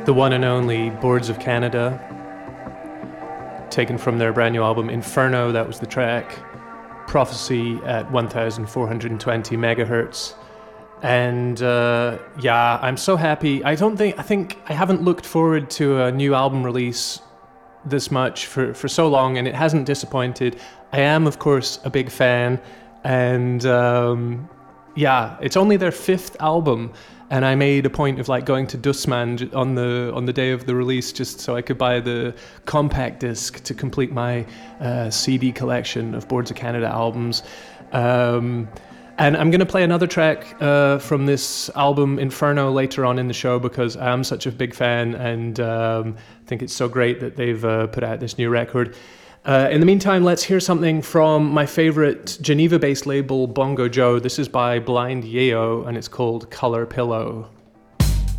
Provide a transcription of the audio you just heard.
The one and only Boards of Canada, taken from their brand new album Inferno. That was the track Prophecy at 1420 megahertz. And yeah, I'm so happy. I think I haven't looked forward to a new album release this much for so long, and it hasn't disappointed. I am, of course, a big fan, and yeah, it's only their fifth album, and I made a point of like going to Dussmann on the day of the release just so I could buy the compact disc to complete my CD collection of Boards of Canada albums. And I'm going to play another track from this album, Inferno, later on in the show because I am such a big fan and think it's so great that they've put out this new record. In the meantime, let's hear something from my favorite Geneva-based label, Bongo Joe. This is by Blind Yeo, and it's called Color Pillow.